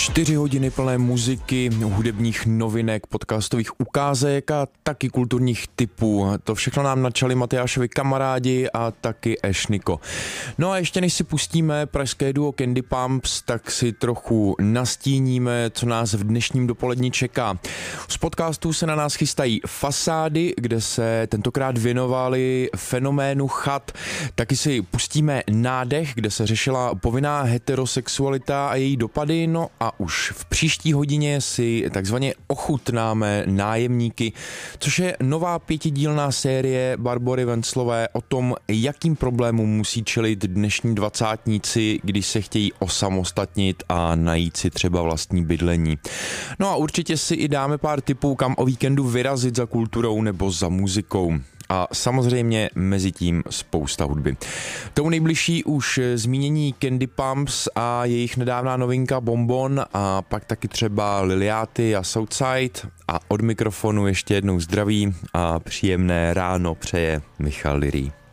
4 hodiny plné muziky, hudebních novinek, podcastových ukázek a taky kulturních tipů. To všechno nám načali Matyášovi kamarádi a taky Ešnyko. No a ještě než si pustíme pražské duo Candy Pumps, tak si trochu nastíníme, co nás v dnešním dopoledni čeká. Z podcastů se na nás chystají Fasády, kde se tentokrát věnovali fenoménu chat. Taky si pustíme Nádech, kde se řešila povinná heterosexualita a její dopady. No a už v příští hodině si takzvaně ochutnáme Nájemníky, což je nová 5dílná série Barbory Venclové o tom, jakým problémům musí čelit dnešní dvacátníci, když se chtějí osamostatnit a najít si třeba vlastní bydlení. No a určitě si i dáme pár tipů, kam o víkendu vyrazit za kulturou nebo za muzikou. A samozřejmě mezi tím spousta hudby. Tou nejbližší už zmínění Candy Pumps a jejich nedávná novinka Bonbon a pak taky třeba Liliáty a Southside a od mikrofonu ještě jednou zdraví a příjemné ráno přeje Michal Lirí.